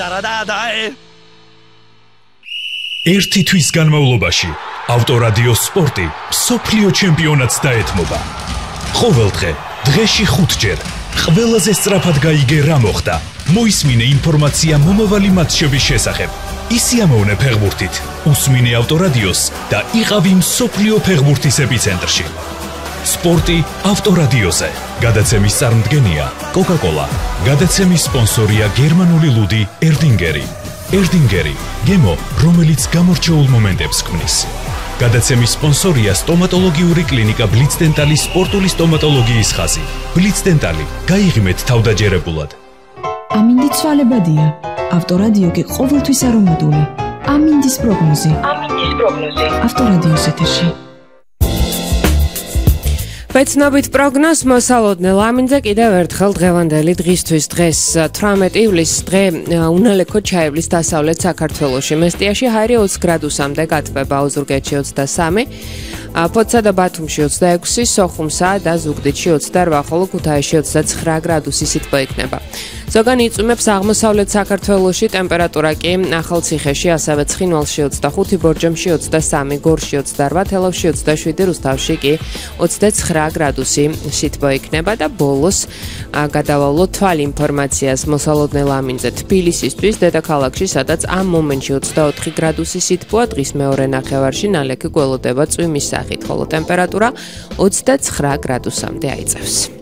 ერთი თვის განმავლობაში ავტორადიო სპორტი მსოფლიო ჩემპიონატს დაეთმობა. ყოველდღე, დღეში 5 ჯერ, ყველაზე სწრაფად გაიგე რა მოხდა. მოისმინე ინფორმაცია მომავალი მატჩების შესახებ. ისიამოვნე ფეხბურთით, უსმინე ავტორადიოს და იყავი მსოფლიო ფეხბურთის ეპიცენტრში. სპორტი ავტორადიოზე. გადაცემის წარმდგენია კოკა-კოლა. გადაცემის სპონსორია გერმანული ლუდი ერდინგერი. ერდინგერი, გემო, რომელიც გამორჩეულ მომენტებს ქმნის. გადაცემის სპონსორია სტომატოლოგიური კლინიკა ბლიცდენტალის სპორტული სტომატოლოგიის ხაზი. ბლიცდენტალი, გაიღიმეთ თავდაჯერებულად. ამინდი ცვალებადია. ავტორადიო კი ყოველთვის არომატული. ამინდის პროგნოზი. ავტორადიოს ეთერში. Ბეცნობით პროგნოზ მოსალოდნელ ამინდზე კიდევ ერთხელ დღევანდელი დღისთვის დღეს 18 ივლისს დღე უნალექოდ ჩაივლის დასავლეთ საქართველოში. მესტიაში ჰაერი 20 გრადუსამდე გათბება, ოზურგეთში 23, ფოთსა და ბათუმში 26, სოხუმსა და ზუგდიდში 28, ხოლო ქუთაისში 29 გრადუსი სითბო იქნება. ზოგან იწვიმებს აღმოსავლეთ საქართველოში, ტემპერატურა კი ახალციხეში, ასევე ცხინვალში 25, ბორჯომში 23, გორში 28, თელავში 27, რუსთავში კი 29 გრადუსი სითბო იქნება და ბოლოს გადავალოთ თვალ ინფორმაციას მოსალოდნელ ამინდზე თბილისისთვის, დედაქალაქში, სადაც ამ მომენტში 24 გრადუსი სითბოა, დღის მეორე ნახევარში ნალექი გველოდება წვიმის სახით, ხოლო ტემპერატურა 29 გრადუსამდე აიწევს.